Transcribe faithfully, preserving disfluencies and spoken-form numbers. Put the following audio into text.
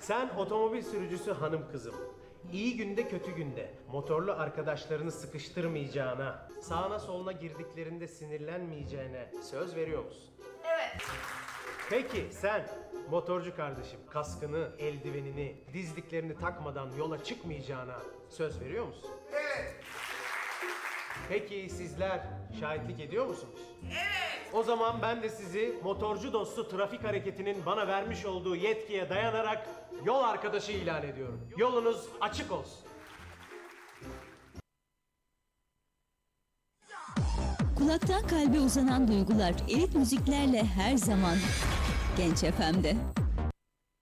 Sen otomobil sürücüsü hanım kızım. İyi günde kötü günde motorlu arkadaşlarını sıkıştırmayacağına, sağına soluna girdiklerinde sinirlenmeyeceğine söz veriyor musun? Evet. Peki sen motorcu kardeşim kaskını, eldivenini, dizliklerini takmadan yola çıkmayacağına söz veriyor musun? Evet. Peki sizler şahitlik ediyor musunuz? Evet. O zaman ben de sizi motorcu dostu trafik hareketinin bana vermiş olduğu yetkiye dayanarak yol arkadaşı ilan ediyorum. Yolunuz açık olsun. Kulaktan kalbe uzanan duygular elit müziklerle her zaman Genç F M'de.